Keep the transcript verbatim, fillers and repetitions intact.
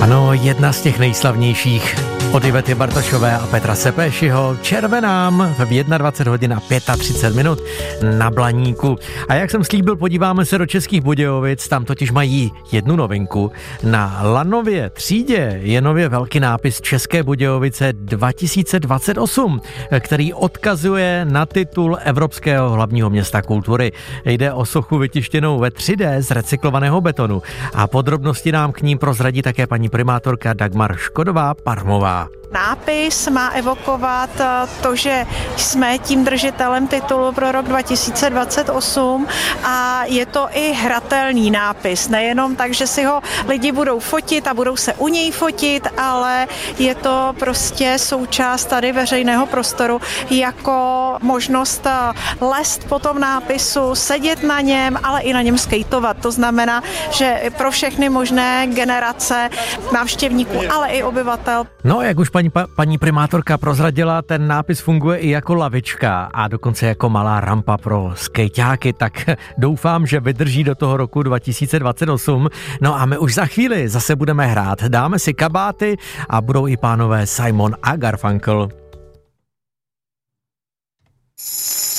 Ano, jedna z těch nejslavnějších od Ivety Bartošové a Petra Sepéšiho, Červenám v dvacet jedna hodin a třicet pět minut na Blaníku. A jak jsem slíbil, podíváme se do Českých Budějovic, tam totiž mají jednu novinku. Na lanově třídě je nově velký nápis České Budějovice dva tisíce dvacet osm, který odkazuje na titul Evropského hlavního města kultury. Jde o sochu vytištěnou ve tři dé z recyklovaného betonu a podrobnosti nám k ním prozradí také paní primátorka Dagmar Škodová-Parmová. Nápis má evokovat to, že jsme tím držitelem titulu pro rok dva tisíce dvacet osm a je to i hratelný nápis. Nejenom tak, že si ho lidi budou fotit a budou se u něj fotit, ale je to prostě součást tady veřejného prostoru jako možnost lést po tom nápisu, sedět na něm, ale i na něm skejtovat. To znamená, že pro všechny možné generace návštěvníků, ale i obyvatel. No, jak už paní, pa, paní primátorka prozradila, ten nápis funguje i jako lavička a dokonce jako malá rampa pro skejťáky, tak doufám, že vydrží do toho roku dva tisíce dvacet osm. No a my už za chvíli zase budeme hrát. Dáme si kabáty a budou i pánové Simon a Garfunkel.